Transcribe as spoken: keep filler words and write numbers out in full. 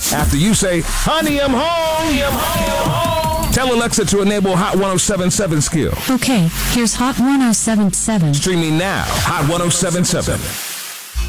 After you say, honey, I'm home. I'm home. Tell Alexa to enable Hot one oh seven point seven skill. Okay, here's Hot one oh seven point seven. Streaming now, Hot one oh seven point seven.